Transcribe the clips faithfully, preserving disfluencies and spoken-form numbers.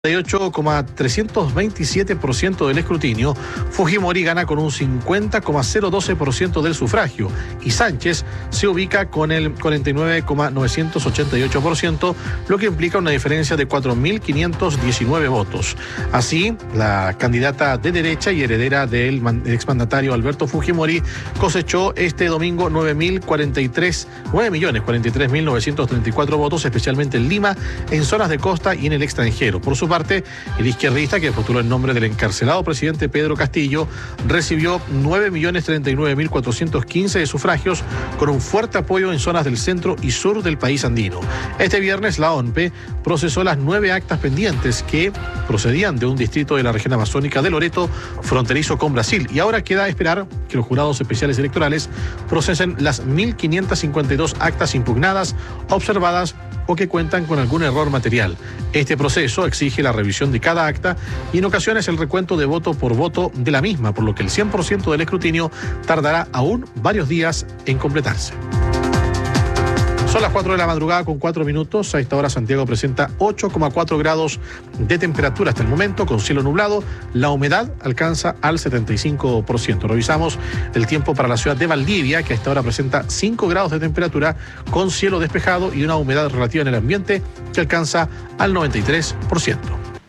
ocho coma trescientos veintisiete por ciento del escrutinio, Fujimori gana con un cincuenta coma cero doce por ciento del sufragio y Sánchez se ubica con el cuarenta y nueve coma novecientos ochenta y ocho por ciento, lo que implica una diferencia de cuatro mil quinientos diecinueve votos. Así, la candidata de derecha y heredera del exmandatario Alberto Fujimori cosechó este domingo nueve millones cuarenta y tres mil novecientos treinta y cuatro votos, especialmente en Lima, en zonas de costa y en el extranjero. Por su parte, el izquierdista, que postuló en nombre del encarcelado presidente Pedro Castillo, recibió nueve millones treinta y nueve mil cuatrocientos quince de sufragios, con un fuerte apoyo en zonas del centro y sur del país andino. Este viernes, la O N P procesó las nueve actas pendientes que procedían de un distrito de la región amazónica de Loreto, fronterizo con Brasil, y ahora queda esperar que los jurados especiales electorales procesen las mil quinientas cincuenta y dos actas impugnadas, observadas o que cuentan con algún error material. Este proceso exige la revisión de cada acta y en ocasiones el recuento de voto por voto de la misma, por lo que el cien por ciento del escrutinio tardará aún varios días en completarse. Son las cuatro de la madrugada con cuatro minutos. A esta hora Santiago presenta ocho coma cuatro grados de temperatura hasta el momento, con cielo nublado. La humedad alcanza al setenta y cinco por ciento. Revisamos el tiempo para la ciudad de Valdivia, que a esta hora presenta cinco grados de temperatura, con cielo despejado y una humedad relativa en el ambiente que alcanza al noventa y tres por ciento.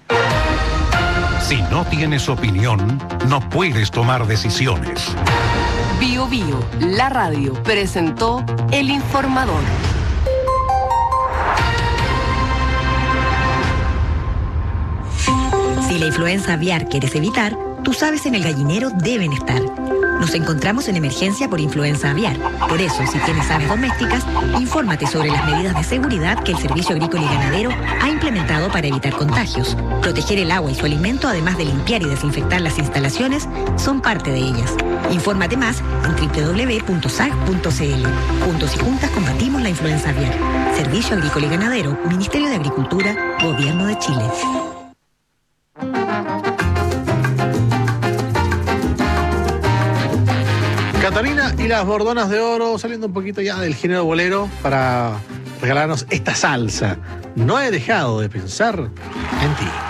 Si no tienes opinión, no puedes tomar decisiones. Bio Bio, la radio, presentó El Informador. Si la influenza aviar quieres evitar, tus aves en el gallinero deben estar. Nos encontramos en emergencia por influenza aviar. Por eso, si tienes aves domésticas, infórmate sobre las medidas de seguridad que el Servicio Agrícola y Ganadero ha implementado para evitar contagios. Proteger el agua y su alimento, además de limpiar y desinfectar las instalaciones, son parte de ellas. Infórmate más en doble u doble u doble u punto s a g punto c l. Juntos y juntas combatimos la influenza aviar. Servicio Agrícola y Ganadero, Ministerio de Agricultura, Gobierno de Chile. Catalina y las Bordonas de Oro, saliendo un poquito ya del género bolero para regalarnos esta salsa. No he dejado de pensar en ti.